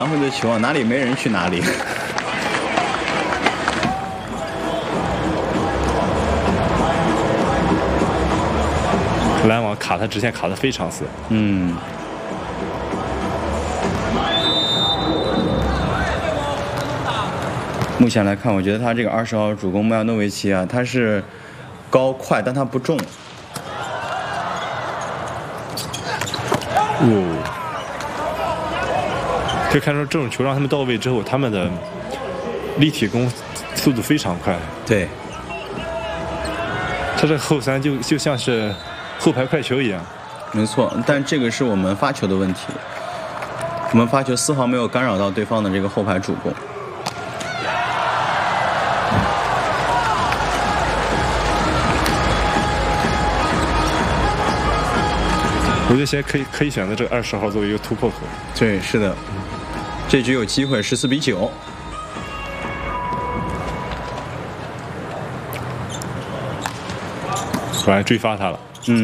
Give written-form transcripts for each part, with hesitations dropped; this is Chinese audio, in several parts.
拿回的球啊，哪里没人去哪里。 拦网卡他直线卡得非常死。 目前来看，我觉得他这个20号主攻穆亚诺维奇啊，他是高快，但他不重。 可以看出这种球让他们到位之后，他们的立体攻速度非常快。 对， 他这后三就像是后排快球一样。 没错，但这个是我们发球的问题，我们发球丝毫没有干扰到对方的这个后排主攻。 我觉得现在可以选择这个20号作为一个突破口。 对，是的，这局有机会14比9。 果然追发他了。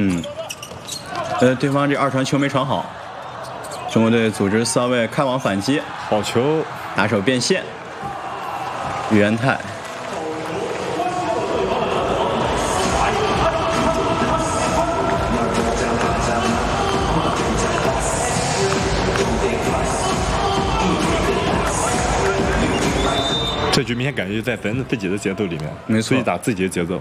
对方这2传球没传好，中国队组织4号位开网反击， 好球， 打手变线，于元泰。 这局明显感觉在咱自己的节奏里面， 没错， 自己打自己的节奏。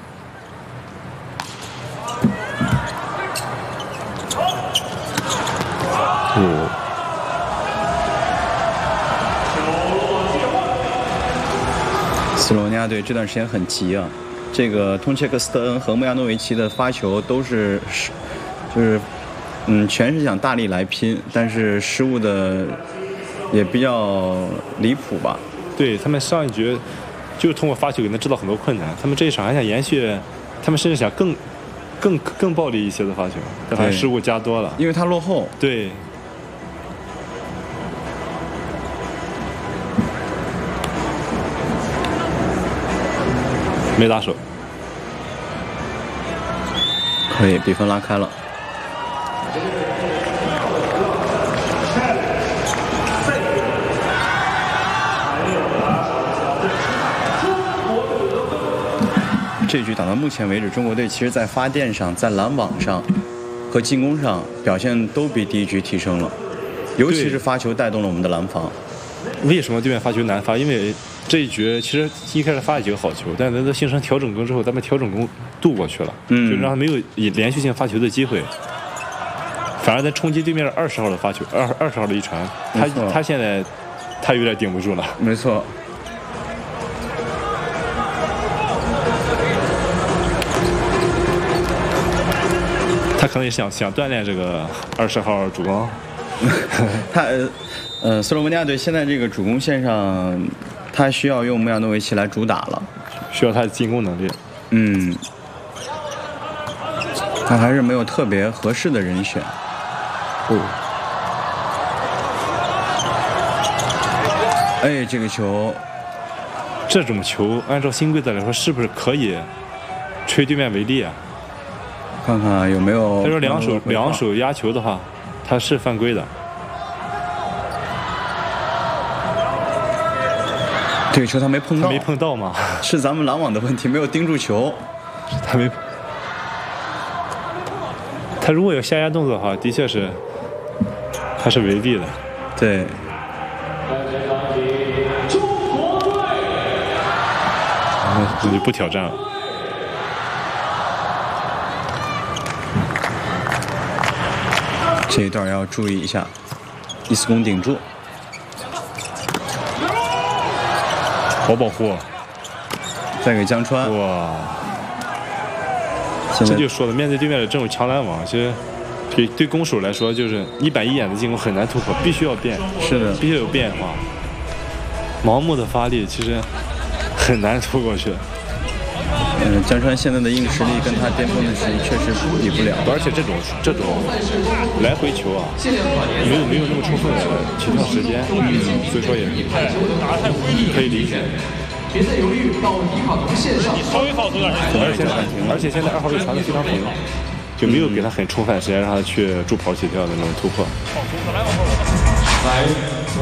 斯洛文尼亚队这段时间很急啊，这个通切克斯特恩和穆亚诺维奇的发球都是全是想大力来拼，但是失误的也比较离谱吧。 对，他们上一局就是通过发球给他制造很多困难，他们这一场还想延续，他们甚至想更暴力一些的发球，但他失误加多了， 因为他落后。 对。没打手， 可以，比分拉开了。这局打到目前为止，中国队其实在发电上、在拦网上和进攻上表现都比第一局提升了，尤其是发球带动了我们的拦防。 为什么对面发球难发？因为这一局其实一开始发了几个好球，但是咱都形成调整攻之后，咱们调整攻渡过去了，就让他没有连续性发球的机会，反而在冲击对面的20号的发球，20号的一传，他现在他有点顶不住了。 没错。 他可能也想锻炼这个20号主攻。 斯洛文尼亚队现在这个主攻线上，他需要用穆亚诺维奇来主打了， 需要他的进攻能力。 他还是没有特别合适的人选。哎，这个球， 这种球按照新规则来说，是不是可以吹对面为例啊？ 看看有没有。 他说两手压球的话，他是犯规的。 这个球他没碰到。 没碰到吗？ 是咱们拦网的问题，没有盯住球。 他如果有下压动作的话，的确是，他是违例的。 对。 那就不挑战了。 这一段要注意一下，伊斯宫顶住， 好保护， 再给江川。 哇！这就说了，面对对面的这种强拦网，其实对攻手来说，就是一板一眼的进攻很难突破，必须要变。 是的， 必须有变化。盲目的发力其实很难突过去。 江川现在的硬实力跟他巅峰的实力确实比不了， 而且这种来回球啊，没有那么充分的起跳时间，所以说也可以理解。别再犹豫，到迪卡侬线上，你稍微放松点。而且现在2号位传的非常好，就没有给他很充分的时间让他去助跑起跳的那种突破。 来。